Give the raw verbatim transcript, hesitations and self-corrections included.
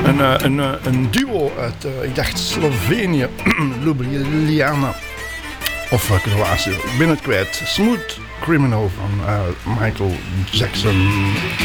Een, uh, een, uh, een duo uit, uh, ik dacht Slovenië, Ljubljana of uh, Kroatië. Ik ben het kwijt. Smooth Criminal van uh, Michael Jackson.